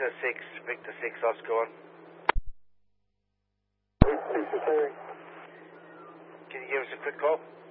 Victor 6, Victor 6, Oscar 1. Can you give us a quick call?